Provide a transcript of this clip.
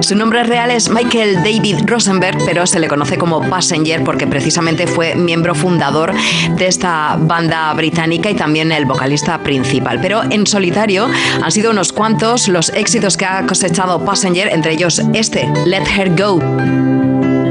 Su nombre real es Michael David Rosenberg, pero se le conoce como Passenger porque precisamente fue miembro fundador de esta banda británica y también el vocalista principal. Pero en solitario han sido unos cuantos los éxitos que ha cosechado Passenger, entre ellos este, Let Her Go.